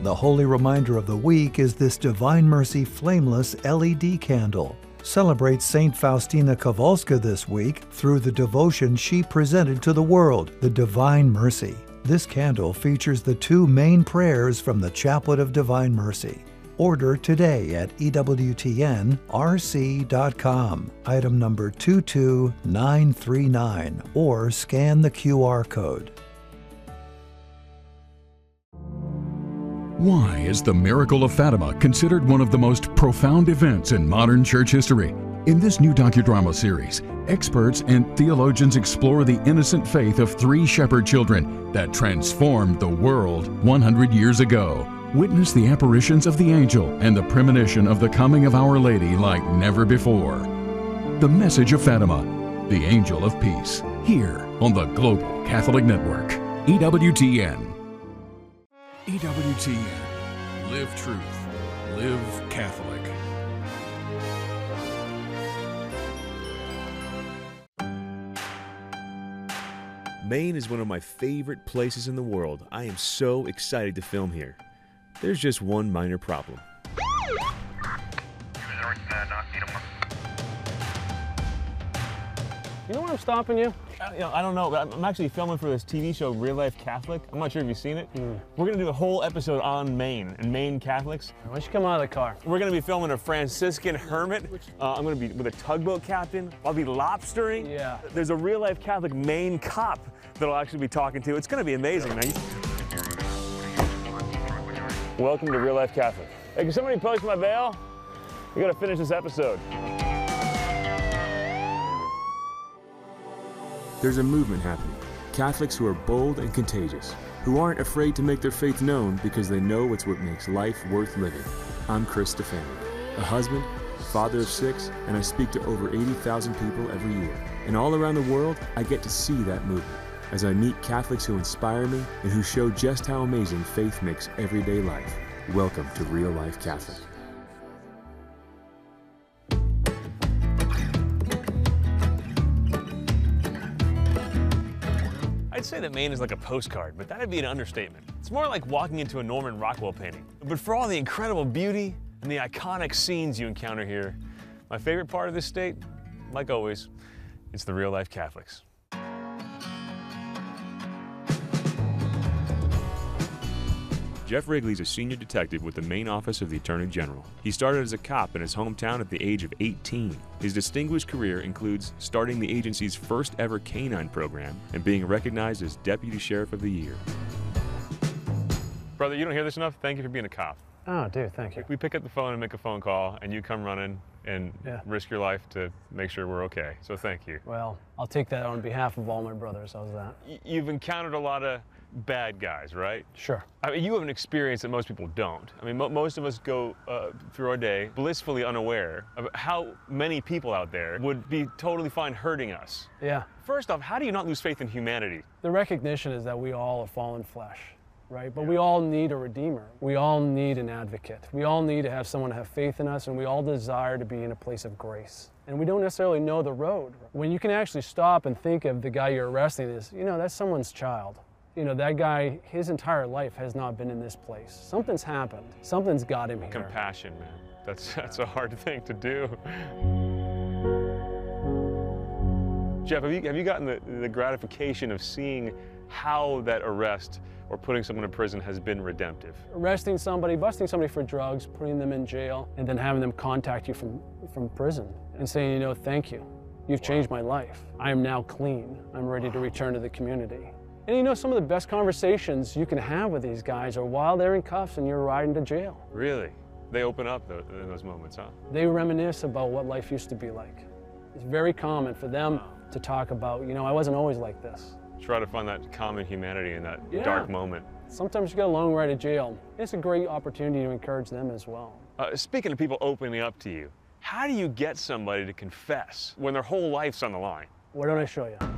The holy reminder of the week is this Divine Mercy Flameless LED candle. Celebrate St. Faustina Kowalska this week through the devotion she presented to the world, the Divine Mercy. This candle features the two main prayers from the Chaplet of Divine Mercy. Order today at EWTNRC.com, item number 22939, or scan the QR code. Why is the miracle of Fatima considered one of the most profound events in modern church history? In this new docudrama series, experts and theologians explore the innocent faith of three shepherd children that transformed the world 100 years ago. Witness the apparitions of the angel and the premonition of the coming of Our Lady like never before. The Message of Fatima, the Angel of Peace, here on the Global Catholic Network, EWTN. EWTN. Live truth. Live Catholic. Maine is one of my favorite places in the world. I am so excited to film here. There's just one minor problem. You know why I'm stopping you? I don't know, but I'm actually filming for this TV show, Real Life Catholic. I'm not sure if you've seen it. We're gonna do a whole episode on Maine and Maine Catholics. Why don't you come out of the car? We're gonna be filming a Franciscan hermit. I'm gonna be with a tugboat captain. I'll be lobstering. Yeah. There's a Real Life Catholic Maine cop that I'll actually be talking to. It's gonna be amazing, man. Welcome to Real Life Catholic. Hey, can somebody post my bail? We gotta finish this episode. There's a movement happening. Catholics who are bold and contagious, who aren't afraid to make their faith known because they know it's what makes life worth living. I'm Chris Stefani, a husband, father of 6, and I speak to over 80,000 people every year. And all around the world, I get to see that movement as I meet Catholics who inspire me and who show just how amazing faith makes everyday life. Welcome to Real Life Catholic. I'd say that Maine is like a postcard, but that'd be an understatement. It's more like walking into a Norman Rockwell painting. But for all the incredible beauty and the iconic scenes you encounter here, my favorite part of this state, like always, it's the Real Life Catholics. Jeff Wrigley's a senior detective with the Maine Office of the Attorney General. He started as a cop in his hometown at the age of 18. His distinguished career includes starting the agency's first ever canine program and being recognized as Deputy Sheriff of the Year. Brother, you don't hear this enough? Thank you for being a cop. Oh, dude, thank you. We pick up the phone and make a phone call, and you come running and risk your life to make sure we're okay. So thank you. Well, I'll take that on behalf of all my brothers. How's that? You've encountered a lot of bad guys, right? Sure. I mean, you have an experience that most people don't. I mean, most of us go through our day blissfully unaware of how many people out there would be totally fine hurting us. Yeah. First off, how do you not lose faith in humanity? The recognition is that we all are fallen flesh, right? But we all need a redeemer. We all need an advocate. We all need to have someone have faith in us, and we all desire to be in a place of grace. And we don't necessarily know the road. When you can actually stop and think of the guy you're arresting as, you know, that's someone's child. You know, that guy, his entire life has not been in this place. Something's happened. Something's got him here. Compassion, man. That's a hard thing to do. Jeff, have you gotten the gratification of seeing how that arrest or putting someone in prison has been redemptive? Arresting somebody, busting somebody for drugs, putting them in jail, and then having them contact you from prison and saying, you know, thank you. You've changed my life. I am now clean. I'm ready to return to the community. And you know, some of the best conversations you can have with these guys are while they're in cuffs and you're riding to jail. Really? They open up in those moments, huh? They reminisce about what life used to be like. It's very common for them to talk about, you know, I wasn't always like this. Try to find that common humanity in that dark moment. Sometimes you get a long ride to jail. It's a great opportunity to encourage them as well. Speaking of people opening up to you, how do you get somebody to confess when their whole life's on the line? Why don't I show you?